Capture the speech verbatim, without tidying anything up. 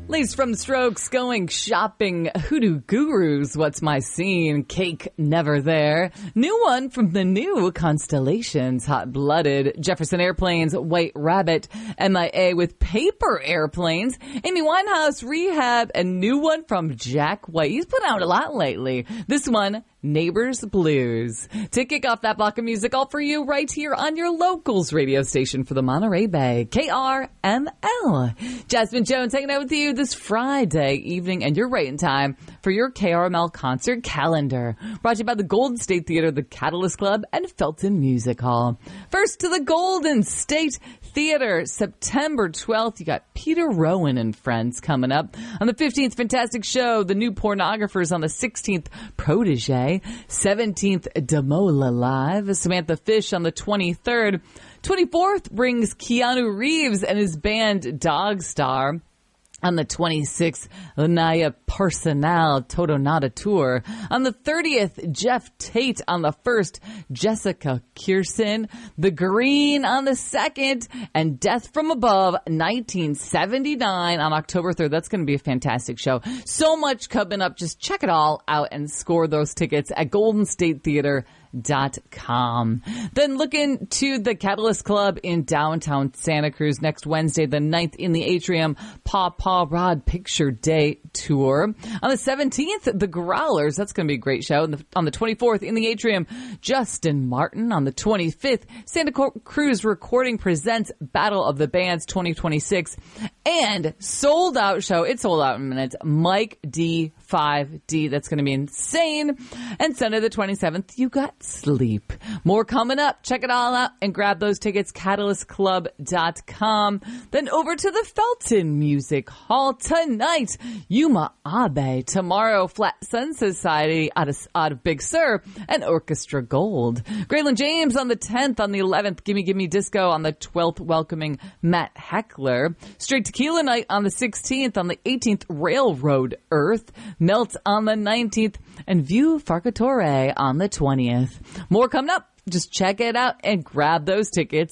Ladies from the Strokes going shopping. Hoodoo Gurus, What's My Scene? Cake Never There. New one from the new Constellations, Hot Blooded. Jefferson Airplanes, White Rabbit. M I A with Paper Airplanes. Amy Winehouse, Rehab. And new one from Jack White. He's put out a lot lately. This one, Neighbors Blues. To kick off that block of music, all for you right here on your locals radio station for the Monterey Bay, K R M L. Jasmine Jones hanging out with you this Friday evening, and you're right in time for your K R M L concert calendar. Brought to you by the Golden State Theater, the Catalyst Club, and Felton Music Hall. First to the Golden State Theater, September twelfth. You got Peter Rowan and Friends coming up. On the fifteenth, Fantastic Show, The New Pornographers. On the sixteenth, Protege. seventeenth, Demola Live. Samantha Fish on the twenty-third. twenty-fourth brings Keanu Reeves and his band Dogstar. On the twenty-sixth, Lanaya Personal Totonata Tour. On the thirtieth, Jeff Tate. On the first, Jessica Kirsten. The Green on the second. And Death from Above, nineteen seventy-nine on October third. That's going to be a fantastic show. So much coming up. Just check it all out and score those tickets at Golden State Theater dot com. Then looking to the Catalyst Club in downtown Santa Cruz next Wednesday, the ninth, in the Atrium, Paw Paw Rod Picture Day Tour. On the seventeenth, the Growlers. That's going to be a great show. And the, on the twenty-fourth, in the Atrium, Justin Martin. On the twenty-fifth, Santa Cruz Recording presents Battle of the Bands twenty twenty-six. And sold out show. It's sold out in minutes. Mike D five D. That's going to be insane. And Sunday the twenty-seventh, you got Sleep. More coming up. Check it all out and grab those tickets, catalyst club dot com. Then over to the Felton Music Hall tonight. Yuma Abe. Tomorrow, Flat Sun Society out of, out of Big Sur and Orchestra Gold. Graylin James on the tenth. On the eleventh, Gimme Gimme Disco. On the twelfth, welcoming Matt Heckler. Straight Tequila Night on the sixteenth. On the eighteenth, Railroad Earth. Melt on the nineteenth. And View Farcatore on the twentieth. More coming up. Just check it out and grab those tickets